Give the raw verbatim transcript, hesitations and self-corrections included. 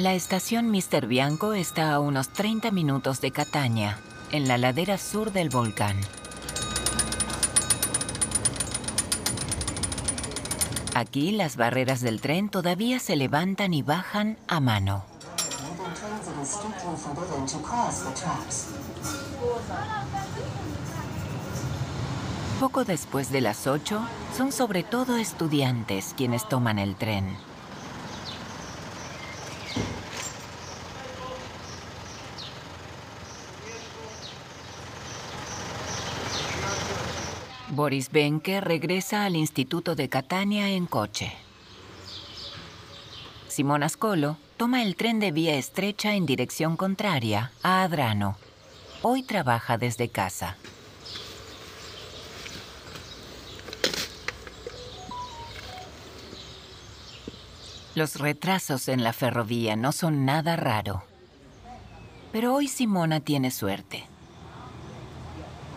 La estación míster Bianco está a unos treinta minutos de Catania, en la ladera sur del volcán. Aquí las barreras del tren todavía se levantan y bajan a mano. Poco después de las ocho, son sobre todo estudiantes quienes toman el tren. Boris Behnke regresa al Instituto de Catania en coche. Simón Ascolo toma el tren de vía estrecha en dirección contraria, a Adrano. Hoy trabaja desde casa. Los retrasos en la ferrovía no son nada raro. Pero hoy Simona tiene suerte.